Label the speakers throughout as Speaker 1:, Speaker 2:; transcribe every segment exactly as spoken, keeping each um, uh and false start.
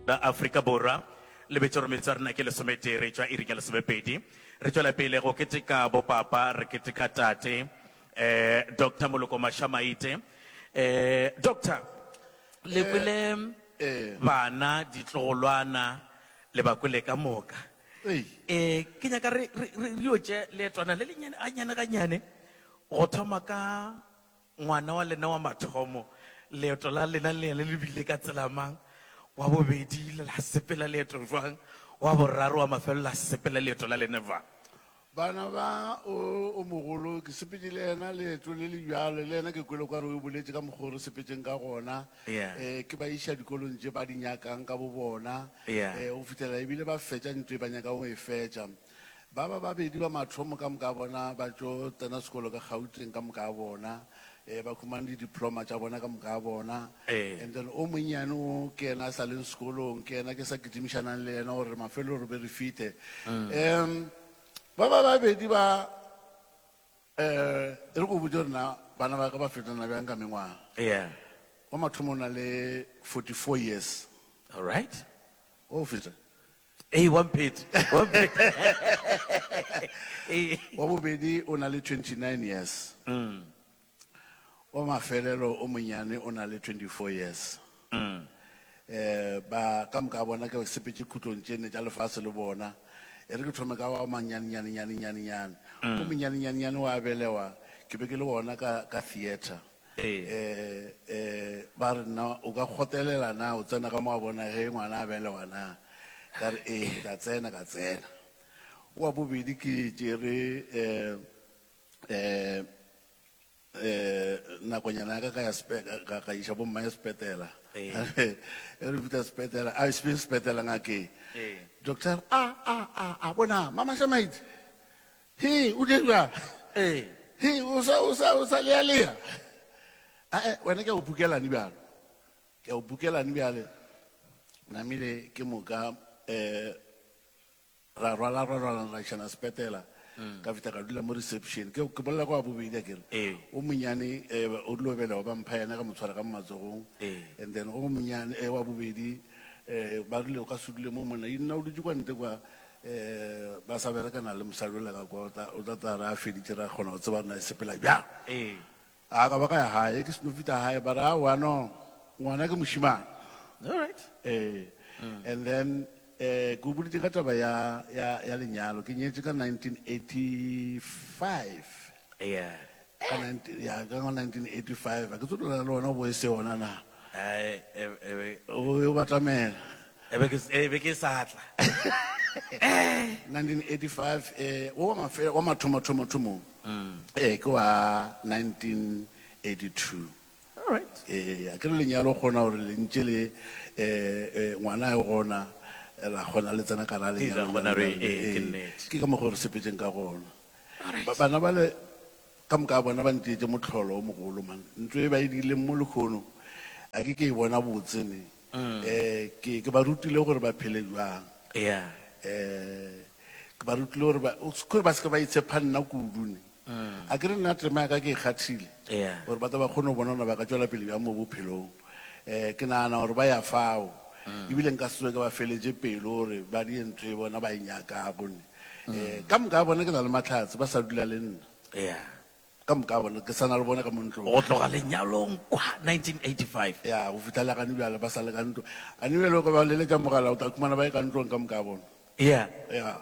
Speaker 1: la Afrika Borwa le betso re metsa rena ke le somete re tswa iri ke le somepedi re tswa la pele go keteka bo papa re keteka tate eh Doctor Moloko Mashamaite eh Doctor le pele bana ditlogolwana le bakole ka moka eh ke nya ka re re yo tse le tswana le lenyane a nyane ga nyane go thoma ka ngwana wa lena wa mathomo leeto la lena le le lebile ka tselamang wa bobedi la sepela leeto jwang wa boraro wa mafelo la sepela leeto la lena va
Speaker 2: bana ba o mogolo ke sepedile ena leeto le le jalo le ena ke kwele kwa re o boletse ka mogoro sepetseng ka gona eh ke ba isha dikolong tse ba di nyakang ka bo bona eh o fitela ebile ba fetsa ntwe ba nyaka go e fetsa ba ba ba bedi ba mathomo ka moka bona ba tlo tsena sekolo ka Gauteng ka moka bona eh ba khumana di diploma tsa bona ka moka bona and then o monyane o ke ena sa le sekolong ke ena ke sa kitimisanang le ena gore mafelo re be re fite em ba ba ba bedi ba eh re go botsa rena bana ba ka ba fetana ba nga mengwa
Speaker 1: yeah
Speaker 2: o mathomo na le forty-four years
Speaker 1: all right
Speaker 2: o feta
Speaker 1: eh one page one page eh
Speaker 2: o bobedi o na le twenty-nine years
Speaker 1: mm
Speaker 2: o mafelelo o monyane o na le twenty-four years
Speaker 1: mm
Speaker 2: eh ba ka moka bona ke sepetse khutlong tsene tsa lefase le bona e re ke thome ka wa manyane nyane nyane nyane nyane o monyane nyane nyane wa belewa ke be ke le bona ka ka theater eh eh ba re na o ka khotelela na o tsena ka mo bona he ngwana a belewa na ka re eh ka tsena ka tsena wa bobedi ke tsere eh eh eh nakonyana ka ka ya speka ka isha bo mma spetela e re buta spetela a spin spetela ngake doctor a a a a bona mama Shamaite he o dira
Speaker 1: eh
Speaker 2: he o sa o sa o sa le ale a e wena ke o bukela ni bjalo ke o bukela ni bjale na mile ke moka eh ra ra ra ra ra shana spetela ka fita ka dula mo reception ke ke bolla kwa bobedi ke re o monyane o dlobela ba mphaena ka motshwara ka matsogong and then o monyane wa bobedi eh ba rile ka sudile mo mona ina o ditse kwa nte kwa eh ba sa bera kana le mosalola ka kwa o tata ra feditse ra gona o tseba na sepela bja eh a ka ba ka ya hae ke sno fita hae ba ra wa no ngwana ke moshimane
Speaker 1: all right
Speaker 2: eh and then eh go buletse ka taba ya ya ya lenyalo ke nyetse ka nineteen eighty-five
Speaker 1: yeah
Speaker 2: ka nineteen ya ka nineteen eighty-five a ke tsola le ona bo se ona na
Speaker 1: eh eh
Speaker 2: o yo batamela
Speaker 1: e be ke e be ke satla
Speaker 2: nineteen eighty-five eh o ma fe o ma thoma thoma thoma eh ke wa nineteen eighty-two
Speaker 1: all right
Speaker 2: eh a ke le lenyalo gona gore le ntse le eh ngwana e gona la gona le tsena ka la le
Speaker 1: ya gona re e ke nnete
Speaker 2: ke ka mo gore sepetseng ka gona bana ba le ka moka bona ba ntetse motlholo o mogolo man ntwe ba idile mo lekgono a ke ke bona botsene eh ke ke ba rutile gore ba phele jwang
Speaker 1: yeah
Speaker 2: eh ke ba rutile gore ba o se ba se ba itshepa nna kudune a ke re nna tema ka ke khathile
Speaker 1: yeah
Speaker 2: gore ba ta ba khone bona ba ka tswela pele ya mo bophelong eh ke nana gore ba ya fao ibile nka se ka ba feletse pelo gore ba di ntwe bona ba inyaka bone eh ka moka bona ke na le matlhatse ba sa dula le nna
Speaker 1: yeah
Speaker 2: ka moka bona ke sana le bona ka montlo
Speaker 1: o tloga lenyalong kwa nineteen eighty-five
Speaker 2: ya go fitala ka ni bjale ba sa le ka ntlo a ni bjale go ba le le ka mogala o ta khumana ba e ka ntlong ka moka bona
Speaker 1: yeah
Speaker 2: ya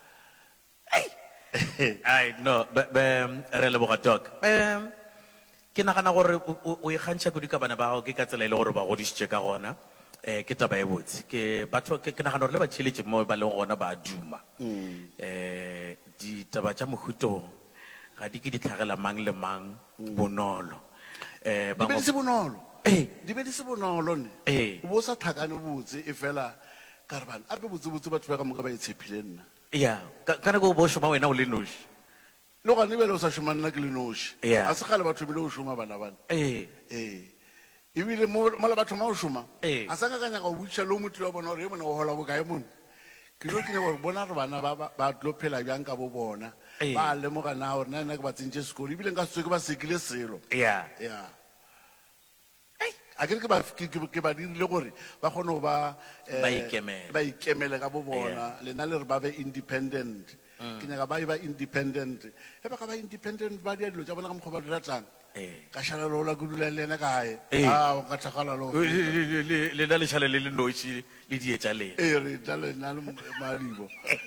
Speaker 1: I no be re le boga talk um ke nagana gore o e gantšha go di ka bana ba go ke ka tsela ile gore ba godisitse ka gona eh ke taba e botse ke batho ke nagana gore le ba tšheletse mo ba le gona ba duma eh di taba tša mohuto ga di ke di tlhagela mang le mang bonolo eh
Speaker 2: ba se bonolo
Speaker 1: eh
Speaker 2: di be di se bonolo ne
Speaker 1: eh
Speaker 2: o bo sa thakane botse e fela ka re bana ape botse botse batho ba ka moka ba itshepile nna
Speaker 1: ya ka go bo shoma wena o le noši
Speaker 2: lo ga ne bele o sa shoma nna ke le noši
Speaker 1: Yeah.
Speaker 2: a se gale batho bile o shoma bana bana
Speaker 1: eh
Speaker 2: eh ibile mo mo la batho ma o shoma
Speaker 1: Eh.
Speaker 2: a sa ka kanya ga o butša lo motho wa bona gore e mona o hola bokae mona ke lo ke gore bona re bana ba ba tlo phela jang ka bo bona
Speaker 1: Eh.
Speaker 2: ba lemoga na gore nna nna ke ba tsentse sekolo ebile nka se ke ba sekile selo
Speaker 1: ya
Speaker 2: ya a ke re ke ba ke- ke- ke ba dirile gore ba kgone go ba eh,
Speaker 1: Ba ikemele.
Speaker 2: ba ikemele ka bo bona lena le re ba be independent ke nyaka ba e ba independent e ba ka ba independent ba dia dilo tsa bona ka mokgwa ba di ratang
Speaker 1: Eh.
Speaker 2: ka šala lola ke dula le ena kae
Speaker 1: Eh.
Speaker 2: a o ka thakala lo
Speaker 1: Le- le- le- le na le šale le le noši le dietša lena
Speaker 2: e re tla le na le madibo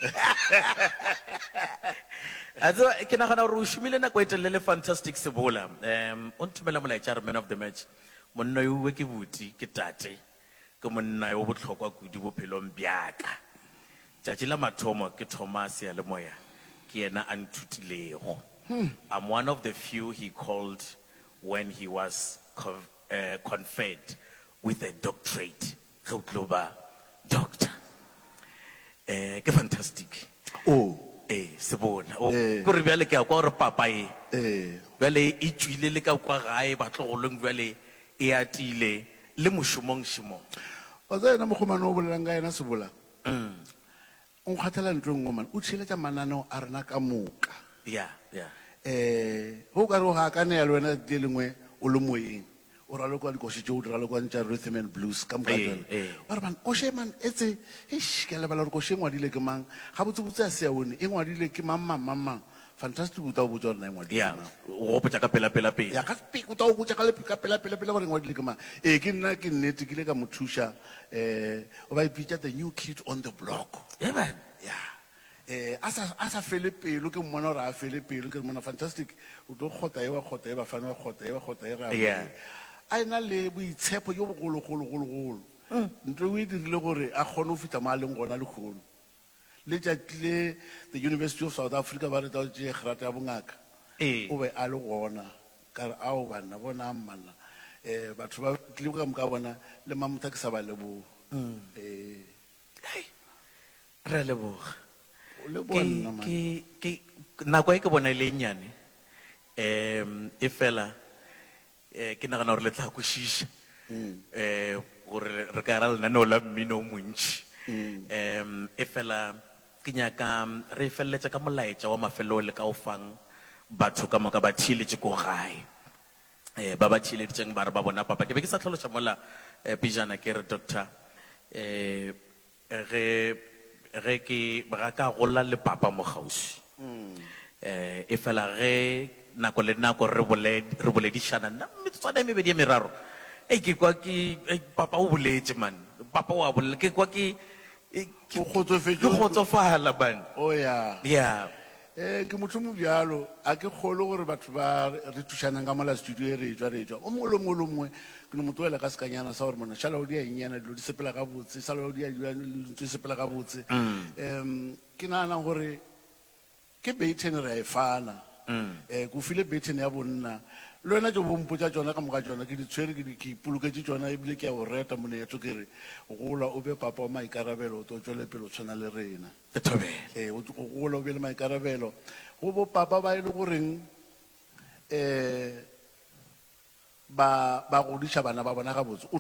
Speaker 1: a tseba ke nagana gore o šomile nako e telele le fantastic sebola um o nthomela molaetša re man of the match monna yo uwe ke buti ke tate ke monna yo botlhokwa kudu bophelong bjaka tšatši la mathomo ke thomas ya lemoya ke yena a nthutilego I'm one of the few he called when he was co- uh, conferred with a doctorate ge o tlo ba doctor eh ke fantastic
Speaker 2: o
Speaker 1: eh se bona o
Speaker 2: Eh.
Speaker 1: gore bjale ke a kwa gore papa e
Speaker 2: eh
Speaker 1: bjale e tswile le ka kwa gae batlogolong bjale e atile le mošomong šomong
Speaker 2: o tsa ena mogomane o bolelang ka ena sebola o nkgathela ntlo ngwe mane o tshiletša mananeo a rena ka moka
Speaker 1: ya ya
Speaker 2: eh go ka re o ga kane ya le wena di lengwe o le moyeng o ra le kwa dikoši tšeo o dira le kwa ntša rhythm and blues ka moka
Speaker 1: Eh,
Speaker 2: jale
Speaker 1: eh.
Speaker 2: wa re man koše man etse eish ke a lebala gore koše e ngwadile ke mang ga botsebotse a se a one e ngwadile ke mang mang mang mang fantastic o ta o botsa gore na e ngwadile
Speaker 1: ya
Speaker 2: ke mang
Speaker 1: o gopotša ka pela-pela-pela
Speaker 2: ya ka pe- o ta o botsa ka lepe- ka pela-pela-pela gore e ngwadile ke mang ee ke nna ke nnete ke ile ka mo thuša um o ba ipitša the new kid on the block
Speaker 1: Yeah, man.
Speaker 2: ya eh a sa a sa fele pelo ke mmona gore a fele pelo ke mmona fantastic o tlo kgota e wa kgota e ba fana wa kgota e wa kgota e ra
Speaker 1: Yeah.
Speaker 2: a ena le boitshepo jo bogolo golo golo golo ntwe o e dirile gore a kgone go fita mo a leng gona le kgono le tšatile the university of south africa ba re tao tšee gerata ya bongaka
Speaker 1: Eh.
Speaker 2: o be a le gona ka re ao banna bona mmanna um batho ba tlile ka moka bona le mamotha ke sa ba leboo um
Speaker 1: re a leboga
Speaker 2: o le
Speaker 1: Ke-
Speaker 2: bonna man
Speaker 1: ke- ke- nako e ke bona e le nnyane um e fela eh, ke nagana gore le tla kwešiša um gore re ka ra lenaneo la mmino o montši um e fela ke nyaka re feleletša ka molaetša wa mafelo le ka o fang batho ka moka ba thieletše ko gae eh ba ba thileditseng ba re ba bona papa ke be ke sa tlhaloša mola eh, pejana ke re doctor eh ge ge ke ga ka gola le papa mo gausi eh e fela ge nako le nako re bole re boledišana nna metswana e mebedi e meraro e ke kwa ke eh, papa o boletse man papa wa bolela ke kwa ke eh, ke
Speaker 2: O kgotsofetse-
Speaker 1: ke kgotsofala man
Speaker 2: o ya
Speaker 1: yeah
Speaker 2: um ke motho mo bjalo a ke kgolo gore batho ba re thušanang ka mola studio e re tswa re tswa o mongwe le mongwe le mongwe ke ne motho ele ka sekanyana sa gore mona šala o di a enyana dilo di sepela ga botse sala o di a ntse sepela ga botse um ke naganang gore ke baton re a e fana um ko file baton ya bonna le wena jo bompotsa tsona ka moka tsona ke ditshwere ke di- ke ipoloketse tsona ebile ke a o reta moneetso ke re gola o be papa wa maikarabelo o to tswele pele o tshwana le rena
Speaker 1: e thobela
Speaker 2: eh o go gola o be le maikarabelo go bo papa ba ile goreng eh ba ba godisha bana ba bona ga botse o